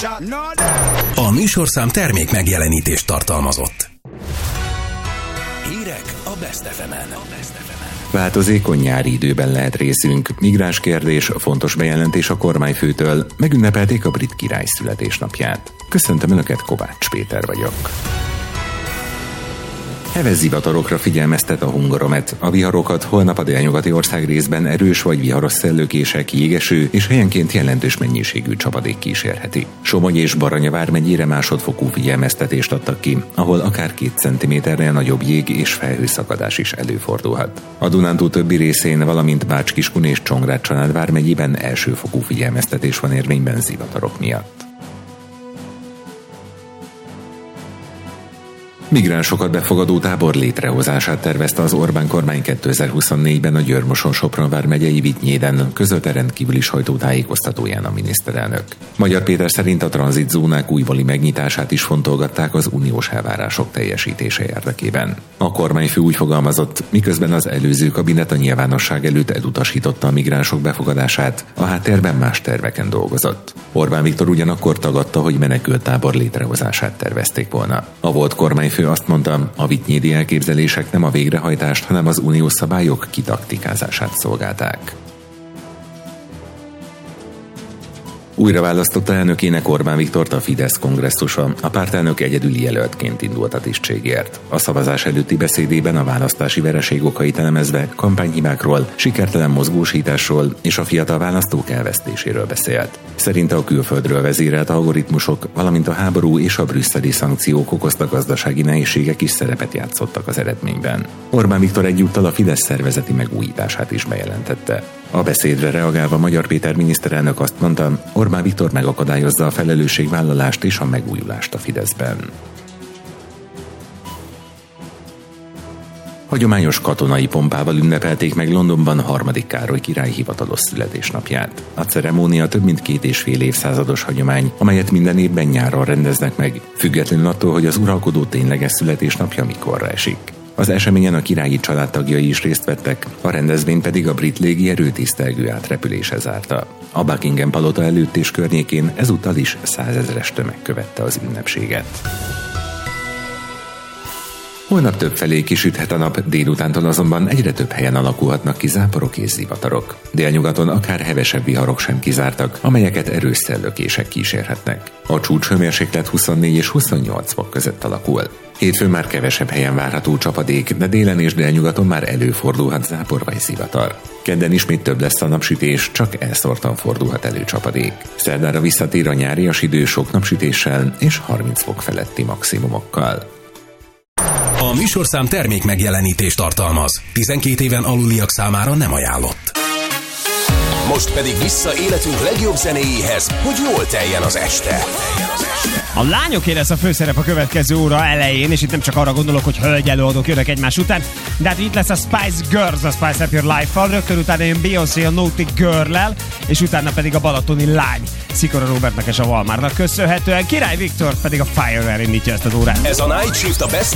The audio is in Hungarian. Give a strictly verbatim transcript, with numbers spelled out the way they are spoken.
A műsorszám termék megjelenítést tartalmazott. Hírek a Best ef emen. Változékony nyári időben lehet részünk. Migráns kérdés, fontos bejelentés a kormányfőtől. Megünnepelték a brit király születésnapját. Köszöntöm Önöket, Kovács Péter vagyok. Heves zivatarokra figyelmeztet a Hungaromet. A viharokat holnap a délnyugati ország részben erős vagy viharos szellőkések, jégeső és helyenként jelentős mennyiségű csapadék kísérheti. Somogy és Baranya vármegyére másodfokú figyelmeztetést adtak ki, ahol akár két centiméterrel nagyobb jég és felhőszakadás is előfordulhat. A Dunántúl többi részén, valamint Bács-Kiskun és Csongrád-Csanád vármegyében elsőfokú figyelmeztetés van érvényben zivatarok miatt. Migránsokat befogadó tábor létrehozását tervezte az Orbán kormány kétezer-huszonnégyben a Győr-Moson-Sopron vármegyei Vitynyéden, közölte rendkívüli sajtótájékoztatóján a miniszterelnök. Magyar Péter szerint a tranzitzónák újbóli megnyitását is fontolgatták az uniós elvárások teljesítése érdekében. A kormányfő úgy fogalmazott, miközben az előző kabinet a nyilvánosság előtt elutasította a migránsok befogadását, a háttérben más terveken dolgozott. Orbán Viktor ugyanakkor tagadta, hogy menekülttábor létrehozását tervezték volna. A volt kormányfő azt mondta, a vitynyédi elképzelések nem a végrehajtást, hanem az uniós szabályok kitaktikázását szolgálták. Újra választotta elnökének Orbán Viktort a Fidesz kongresszusa, a pártelnök egyedüli jelöltként indult a tisztségért. A szavazás előtti beszédében a választási vereség okait elemezve kampányhibákról, sikertelen mozgósításról és a fiatal választók elvesztéséről beszélt. Szerinte a külföldről vezérelt algoritmusok, valamint a háború és a brüsszeli szankciók okozta gazdasági nehézségek is szerepet játszottak az eredményben. Orbán Viktor egyúttal a Fidesz szervezeti megújítását is bejelentette. A beszédre reagálva Magyar Péter miniszterelnök azt mondta, Orbán Viktor megakadályozza a felelősségvállalást és a megújulást a Fideszben. Hagyományos katonai pompával ünnepelték meg Londonban harmadik Károly király hivatalos születésnapját. A ceremónia több mint két és fél évszázados hagyomány, amelyet minden évben nyáron rendeznek meg, függetlenül attól, hogy az uralkodó tényleges születésnapja mikorra esik. Az eseményen a királyi családtagjai is részt vettek, a rendezvény pedig a brit légierő tisztelgő átrepülése zárta. A Buckingham palota előtt és környékén ezúttal is százezres tömeg követte az ünnepséget. Holnap többfelé kisüthet a nap, délutántól azonban egyre több helyen alakulhatnak ki záporok és zivatarok. Délnyugaton akár hevesebb viharok sem kizártak, amelyeket erős szellőkések kísérhetnek. A csúcshőmérséklet huszonnégy és huszonnyolc fok között alakul. Hétfőn már kevesebb helyen várható csapadék, de délen és délnyugaton már előfordulhat zápor vagy zivatar. Kedden ismét több lesz a napsütés, csak elszórtan fordulhat elő csapadék. Szerdára visszatér a nyárias idő sok napsütéssel és harminc fok feletti maximumokkal. A műsorszám termék megjelenítést tartalmaz. tizenkét éven aluliak számára nem ajánlott. Most pedig vissza életünk legjobb zenéjéhez, hogy jól teljen az este. A lányoké lesz a főszerep a következő óra elején, és itt nem csak arra gondolok, hogy hölgy előadók jönnek egymás után, de hát itt lesz a Spice Girls, a Spice Up Your Life-val, rögtön utána jön Beyoncé a Naughty Girl-lel, és utána pedig a balatoni lány, Szikora Róbertnek és a Valmárnak köszönhetően, Király Viktor pedig a Fire-rel indítja ezt az órát. Ez a Night Shift a Best